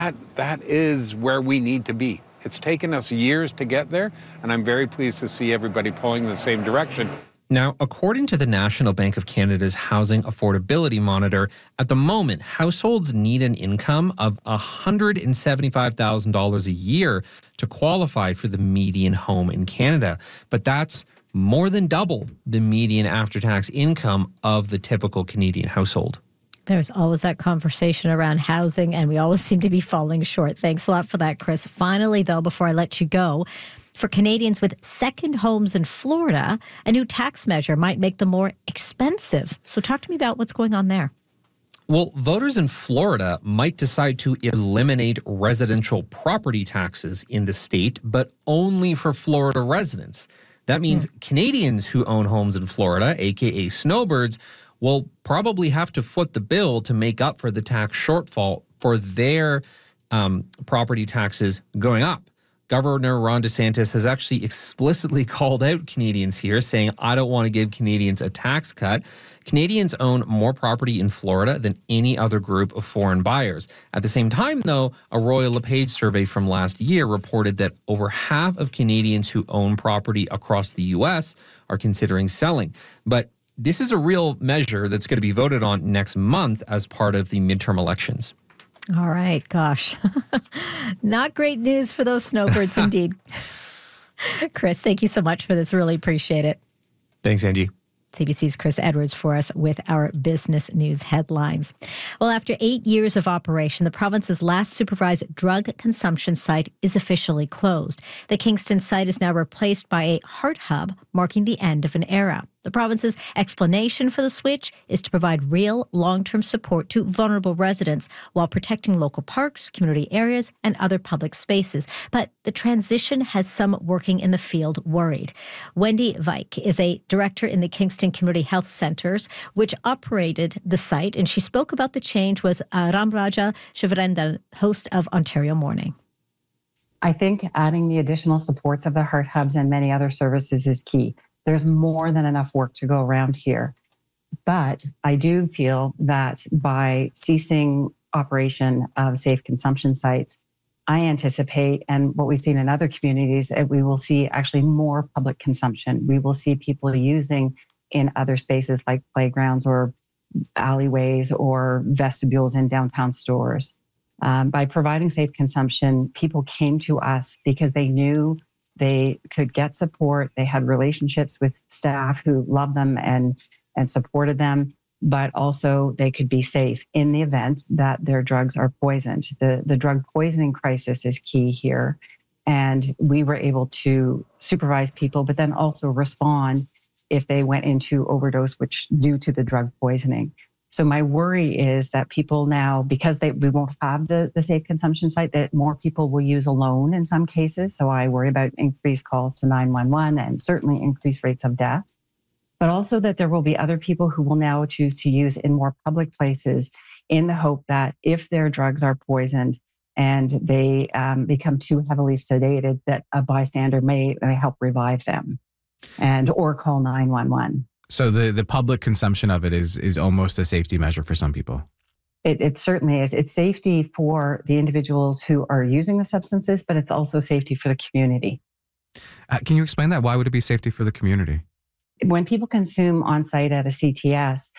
that is where we need to be. It's taken us years to get there, and I'm very pleased to see everybody pulling in the same direction. Now, according to the National Bank of Canada's Housing Affordability Monitor, at the moment, households need an income of $175,000 a year to qualify for the median home in Canada. But that's more than double the median after-tax income of the typical Canadian household. There's always that conversation around housing, and we always seem to be falling short. Thanks a lot for that, Chris. Finally, though, before I let you go, for Canadians with second homes in Florida, a new tax measure might make them more expensive. So talk to me about what's going on there. Well, voters in Florida might decide to eliminate residential property taxes in the state, but only for Florida residents. That means Canadians who own homes in Florida, aka snowbirds, will probably have to foot the bill to make up for the tax shortfall for their property taxes going up. Governor Ron DeSantis has actually explicitly called out Canadians here, saying, I don't want to give Canadians a tax cut. Canadians own more property in Florida than any other group of foreign buyers. At the same time, though, a Royal LePage survey from last year reported that over half of Canadians who own property across the U.S. are considering selling. But this is a real measure that's going to be voted on next month as part of the midterm elections. All right. Gosh, not great news for those snowbirds indeed. Chris, thank you so much for this. Really appreciate it. Thanks, Angie. CBC's Chris Edwards for us with our business news headlines. Well, after 8 years of operation, the province's last supervised drug consumption site is officially closed. The Kingston site is now replaced by a heart hub, marking the end of an era. The province's explanation for the switch is to provide real long-term support to vulnerable residents while protecting local parks, community areas, and other public spaces. But the transition has some working in the field worried. Wendy Vike is a director in the Kingston Community Health Centres, which operated the site, and she spoke about the change with Ramraja Shivarendra, host of Ontario Morning. I think adding the additional supports of the heart hubs and many other services is key. There's more than enough work to go around here. But I do feel that by ceasing operation of safe consumption sites, I anticipate, and what we've seen in other communities, that we will see actually more public consumption. We will see people using in other spaces like playgrounds or alleyways or vestibules in downtown stores. By providing safe consumption, people came to us because they knew they could get support. They had relationships with staff who loved them and supported them, but also they could be safe in the event that their drugs are poisoned. The drug poisoning crisis is key here. And we were able to supervise people, but then also respond if they went into overdose, which due to the drug poisoning. So my worry is that people now, because we won't have the safe consumption site, that more people will use alone in some cases. So I worry about increased calls to 911 and certainly increased rates of death. But also that there will be other people who will now choose to use in more public places in the hope that if their drugs are poisoned and they become too heavily sedated, that a bystander may help revive them or call 911. So the public consumption of it is almost a safety measure for some people. It certainly is. It's safety for the individuals who are using the substances, but it's also safety for the community. Can you explain that? Why would it be safety for the community? When people consume on site at a CTS,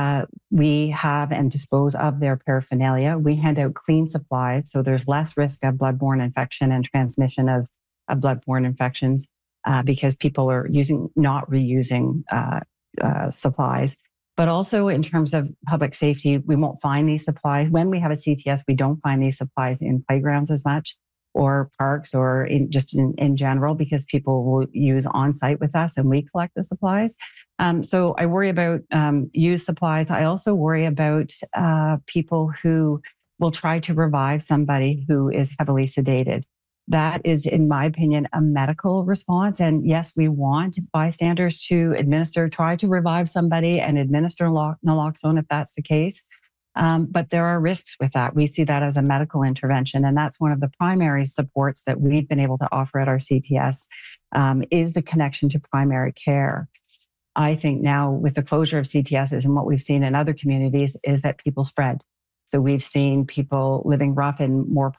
we have and dispose of their paraphernalia. We hand out clean supplies, so there's less risk of bloodborne infection and transmission of bloodborne infections because people are not reusing supplies. But also in terms of public safety, we won't find these supplies. When we have a CTS, we don't find these supplies in playgrounds as much or parks or in general because people will use on site with us and we collect the supplies. So I worry about used supplies. I also worry about people who will try to revive somebody who is heavily sedated. That is, in my opinion, a medical response. And yes, we want bystanders to try to revive somebody and administer naloxone if that's the case. But there are risks with that. We see that as a medical intervention. And that's one of the primary supports that we've been able to offer at our CTS is the connection to primary care. I think now with the closure of CTSs and what we've seen in other communities is that people spread. So we've seen people living rough in more